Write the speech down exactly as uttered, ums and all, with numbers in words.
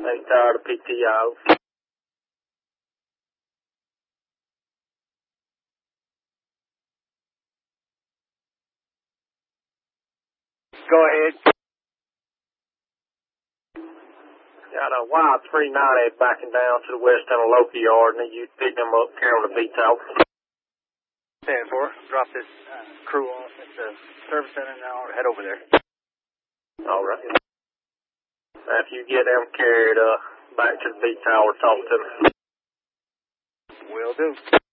They tired of P T O. Go ahead. Got a Y three ninety backing down to the west end of Loki Yard, and you pick them up, carry them to B T O. ten four, drop this uh, crew off at the service center now, or head over there. All right. After you get them carried uh, back to the B tower, talk to them. Will do.